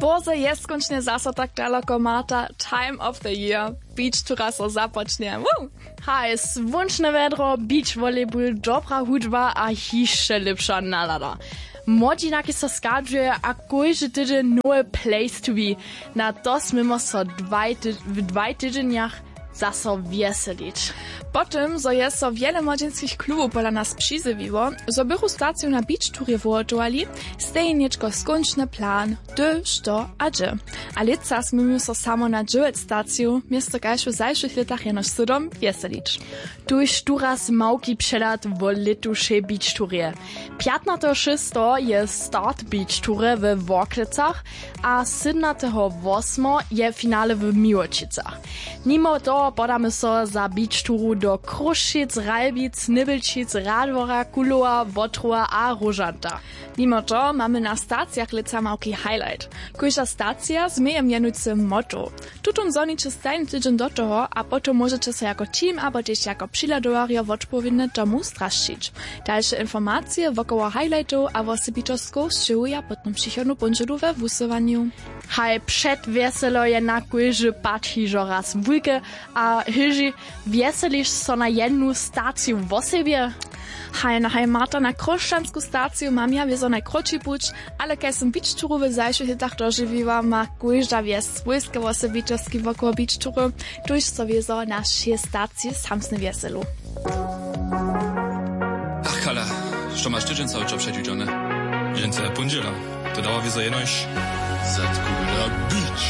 Boże jest koniecznie zasa tak daleko, Marta. Time of the year. Beach tura so zapocznie. Woo! Haj, słoneczne wiadro, beach volleyball, dobra hudba a jeszcze lepsza nalada. Młodzinaky so skadżuje, a każdy tydzień nowy place to be. Na to smimo so w 2 tygodniach zaso weselić. Potem, zo jest so wiele młodzieńskich klubów pola nas przyzywiło, zo bychu stację na beach turie wyłoczowali, stejnieczko skończny plan, sto a gdzie. A lica smimy so samo na 9 stację, miesto każ w zajszych latach jenoż sydom weselić. Tuż turaz małki przelat w letuszej beach turie. 15.6. je start beach tury w Woklecach, a 17.8. je finale w Miłočicach. Mimo to podamy so za beach turu do Krušic, Ralbic, Nibelčic, Radwora, Kulowa, Wotrowa a Różanta. Mimo to mamy na stacjach lica małki highlight. Każda stacja zmieje mianujcy motto. Tutun zonicie stajny tydzień do toho, a potom możecie się jako team albo też jako przyladowaria odpowiednie tomu straszczyć. Dalsze informacje wokoło highlightu a wosybitowską szczuja potom przychodną pończodu we wusowaniu. Haj, przed weselo je na kujży partii żoraz wujke, a hyży weselisz so na jedną stację w osobie? Haj, Marta, na kroszczanską stację mam ja wiezo najkrótszy puć, ale keď som beach turu w zajszych latach dożywiła, ma kujża wies swojskie osobitowski wokoło beach turu, tuż so wiezo na 6 stacje samsny weselu. Ach, Kala, što masz tydzień cały czas przedłużony? Dzięce pondziela, to dała wiezo jenoś... Zatku na beach.